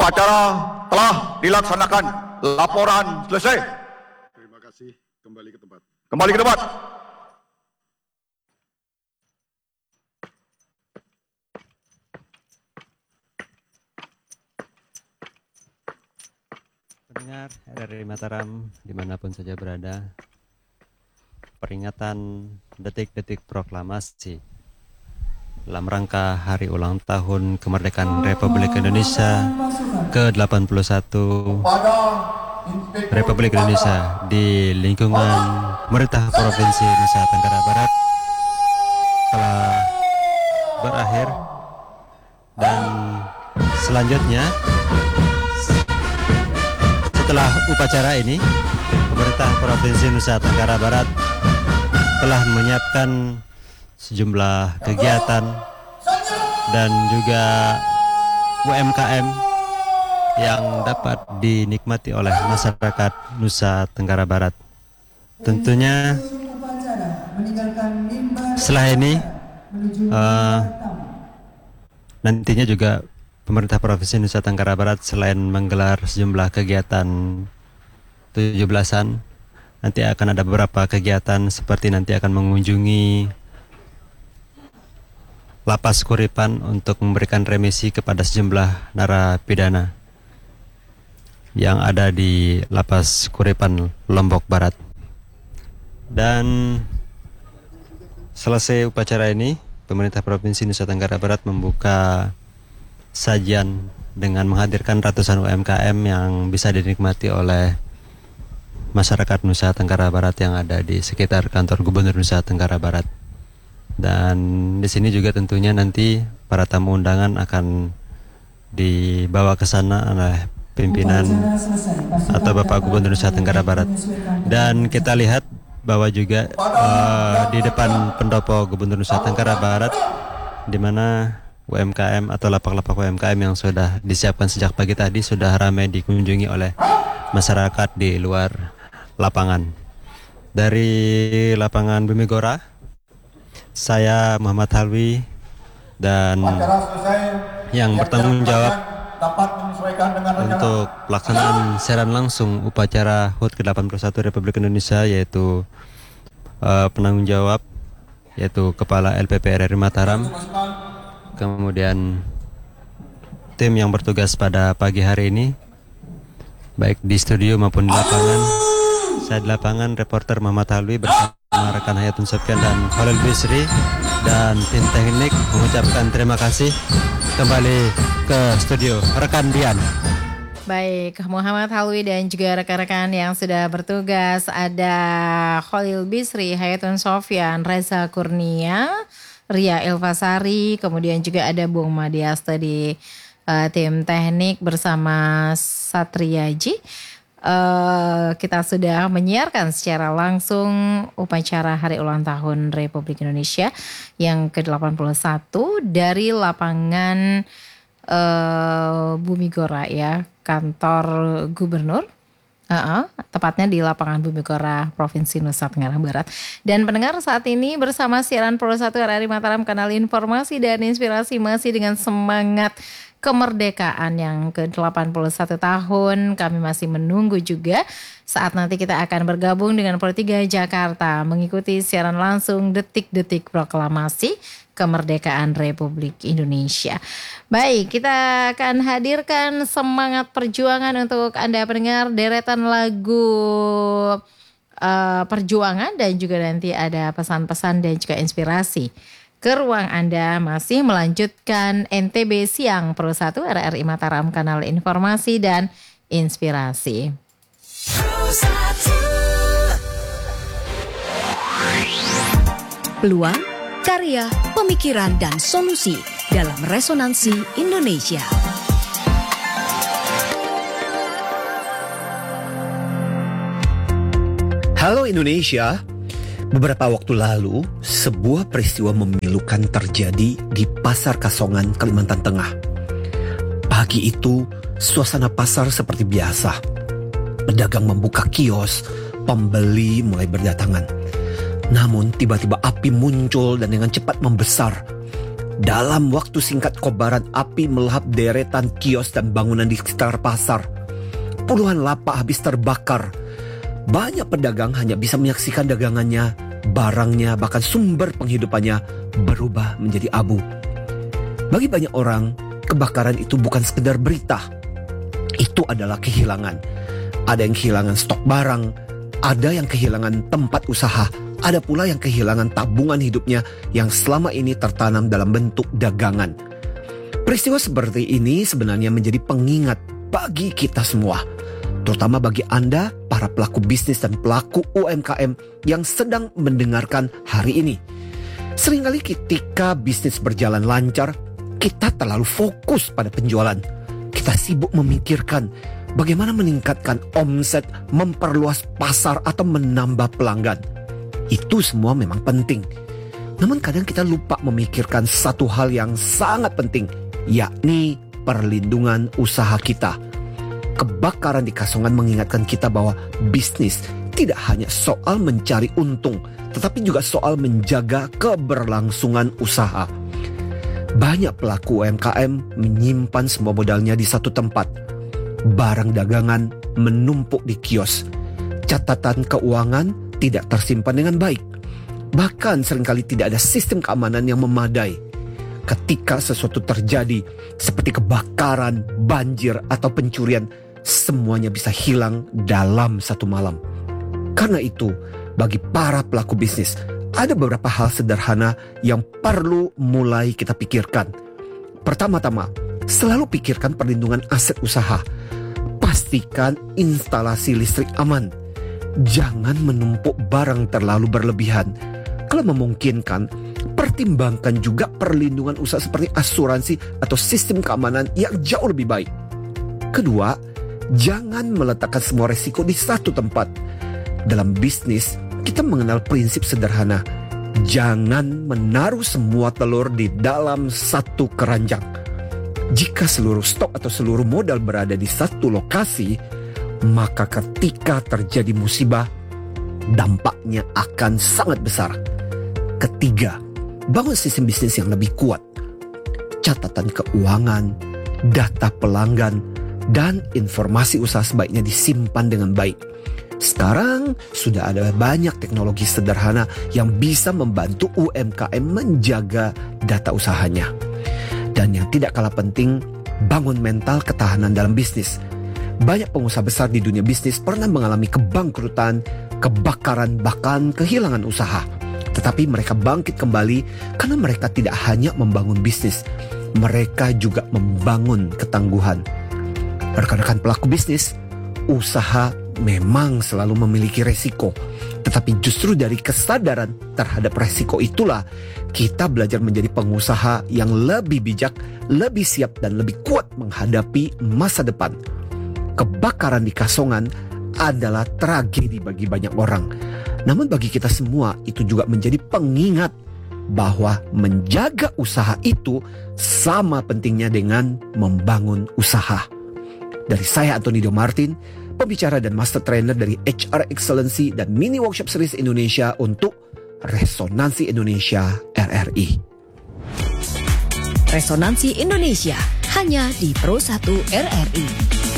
Upacara telah dilaksanakan. Laporan selesai. Terima kasih. Kembali ke tempat. Kembali ke tempat. Pendengar RRI Mataram dimanapun saja berada, peringatan detik-detik proklamasi dalam rangka hari ulang tahun kemerdekaan Republik Indonesia ke-81 Republik Indonesia di lingkungan pemerintah Provinsi Nusa Tenggara Barat telah berakhir, dan selanjutnya setelah upacara ini, pemerintah Provinsi Nusa Tenggara Barat telah menyiapkan sejumlah kegiatan dan juga UMKM yang dapat dinikmati oleh masyarakat Nusa Tenggara Barat. Tentunya setelah ini nantinya juga pemerintah Provinsi Nusa Tenggara Barat selain menggelar sejumlah kegiatan 17-an, nanti akan ada beberapa kegiatan seperti nanti akan mengunjungi Lapas Kuripan untuk memberikan remisi kepada sejumlah narapidana yang ada di Lapas Kuripan, Lombok Barat. Dan selesai upacara ini, pemerintah Provinsi Nusa Tenggara Barat membuka sajian dengan menghadirkan ratusan UMKM yang bisa dinikmati oleh masyarakat Nusa Tenggara Barat yang ada di sekitar kantor Gubernur Nusa Tenggara Barat. Dan di sini juga tentunya nanti para tamu undangan akan dibawa ke sana oleh pimpinan atau Bapak Gubernur Nusa Tenggara Barat. Dan kita lihat bahwa juga di depan pendopo Gubernur Nusa Tenggara Barat, di mana UMKM atau lapak-lapak UMKM yang sudah disiapkan sejak pagi tadi sudah ramai dikunjungi oleh masyarakat di luar lapangan. Dari lapangan Bumi Gora, saya Muhammad Halwi dan yang bertanggung jawab untuk pelaksanaan siaran langsung upacara HUT ke-81 Republik Indonesia, yaitu penanggung jawab yaitu Kepala LPP RRI Mataram, kemudian tim yang bertugas pada pagi hari ini baik di studio maupun di lapangan. Saya di lapangan reporter Muhammad Halwi bersama rekan Hayatun Sofyan dan Khalil Bisri, dan tim teknik mengucapkan terima kasih. Kembali ke studio rekan Dian. Baik, Muhammad Halwi dan juga rekan-rekan yang sudah bertugas, ada Khalil Bisri, Hayatun Sofyan, Reza Kurnia, Ria Elvasari, kemudian juga ada Bung Madiasta di tim teknik bersama Satriaji. Kita sudah menyiarkan secara langsung upacara Hari Ulang Tahun Republik Indonesia yang ke-81 dari lapangan Bumi Gora ya, kantor Gubernur. Tepatnya di lapangan Bumi Gora, Provinsi Nusa Tenggara Barat. Dan pendengar, saat ini bersama siaran Pro 1 RRI Mataram, kanal informasi dan inspirasi, masih dengan semangat kemerdekaan yang ke-81 tahun. Kami masih menunggu juga saat nanti kita akan bergabung dengan Pro 3 Jakarta mengikuti siaran langsung detik-detik proklamasi kemerdekaan Republik Indonesia. Baik, kita akan hadirkan semangat perjuangan untuk Anda pendengar, deretan lagu perjuangan, dan juga nanti ada pesan-pesan dan juga inspirasi ke ruang Anda. Masih melanjutkan NTB Siang Pro 1 RRI Mataram, kanal informasi dan inspirasi. Peluang, karya, pemikiran, dan solusi dalam Resonansi Indonesia. Halo Indonesia. Beberapa waktu lalu, sebuah peristiwa memilukan terjadi di Pasar Kasongan, Kalimantan Tengah. Pagi itu, suasana pasar seperti biasa. Pedagang membuka kios, pembeli mulai berdatangan. Namun tiba-tiba api muncul dan dengan cepat membesar. Dalam waktu singkat kobaran api melahap deretan kios dan bangunan di sekitar pasar. Puluhan lapak habis terbakar. Banyak pedagang hanya bisa menyaksikan dagangannya, barangnya, bahkan sumber penghidupannya berubah menjadi abu. Bagi banyak orang, kebakaran itu bukan sekedar berita. Itu adalah kehilangan. Ada yang kehilangan stok barang, ada yang kehilangan tempat usaha, ada pula yang kehilangan tabungan hidupnya yang selama ini tertanam dalam bentuk dagangan. Peristiwa seperti ini sebenarnya menjadi pengingat bagi kita semua, terutama bagi Anda, para pelaku bisnis dan pelaku UMKM yang sedang mendengarkan hari ini. Seringkali ketika bisnis berjalan lancar, kita terlalu fokus pada penjualan. Kita sibuk memikirkan bagaimana meningkatkan omset, memperluas pasar, atau menambah pelanggan. Itu semua memang penting. Namun kadang kita lupa memikirkan satu hal yang sangat penting, yakni perlindungan usaha kita. Kebakaran di Kasongan mengingatkan kita bahwa bisnis tidak hanya soal mencari untung, tetapi juga soal menjaga keberlangsungan usaha. Banyak pelaku UMKM menyimpan semua modalnya di satu tempat. Barang dagangan menumpuk di kios. Catatan keuangan tidak tersimpan dengan baik. Bahkan seringkali tidak ada sistem keamanan yang memadai. Ketika sesuatu terjadi seperti kebakaran, banjir, atau pencurian, semuanya bisa hilang dalam satu malam. Karena itu, bagi para pelaku bisnis, ada beberapa hal sederhana yang perlu mulai kita pikirkan. Pertama-tama, selalu pikirkan perlindungan aset usaha. Pastikan instalasi listrik aman. Jangan menumpuk barang terlalu berlebihan. Kalau memungkinkan, pertimbangkan juga perlindungan usaha seperti asuransi atau sistem keamanan yang jauh lebih baik. Kedua, jangan meletakkan semua resiko di satu tempat. Dalam bisnis, kita mengenal prinsip sederhana. Jangan menaruh semua telur di dalam satu keranjang. Jika seluruh stok atau seluruh modal berada di satu lokasi, maka ketika terjadi musibah, dampaknya akan sangat besar. Ketiga, bangun sistem bisnis yang lebih kuat. Catatan keuangan, data pelanggan, dan informasi usaha sebaiknya disimpan dengan baik. Sekarang sudah ada banyak teknologi sederhana yang bisa membantu UMKM menjaga data usahanya. Dan yang tidak kalah penting, bangun mental ketahanan dalam bisnis. Banyak pengusaha besar di dunia bisnis pernah mengalami kebangkrutan, kebakaran, bahkan kehilangan usaha. Tetapi mereka bangkit kembali karena mereka tidak hanya membangun bisnis, mereka juga membangun ketangguhan. Rekan-rekan pelaku bisnis, usaha memang selalu memiliki resiko. Tetapi justru dari kesadaran terhadap resiko itulah kita belajar menjadi pengusaha yang lebih bijak, lebih siap, dan lebih kuat menghadapi masa depan. Kebakaran di Kasongan adalah tragedi bagi banyak orang. Namun bagi kita semua itu juga menjadi pengingat bahwa menjaga usaha itu sama pentingnya dengan membangun usaha. Dari saya Anthony Martin, pembicara dan master trainer dari HR Excellency dan Mini Workshop Series Indonesia untuk Resonansi Indonesia RRI. Resonansi Indonesia hanya di Pro 1 RRI.